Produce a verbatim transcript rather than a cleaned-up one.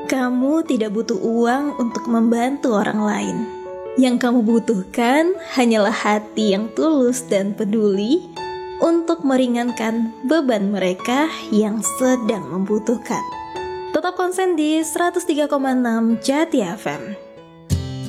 Kamu tidak butuh uang untuk membantu orang lain. Yang kamu butuhkan hanyalah hati yang tulus dan peduli untuk meringankan beban mereka yang sedang membutuhkan. Tetap konsen di seratus tiga koma enam Jati F M.